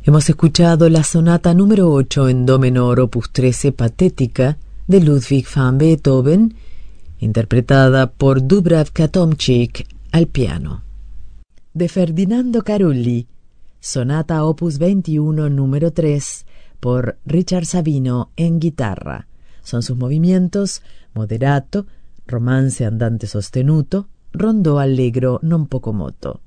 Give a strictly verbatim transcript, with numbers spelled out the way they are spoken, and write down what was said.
Hemos escuchado la sonata número ocho en do menor, opus trece, Patética, de Ludwig van Beethoven, interpretada por Dubravka Tomčík al piano. De Ferdinando Carulli, sonata opus veintiuno, número tres, por Richard Savino en guitarra. Son sus movimientos moderato, romance andante sostenuto, rondò allegro non poco moto.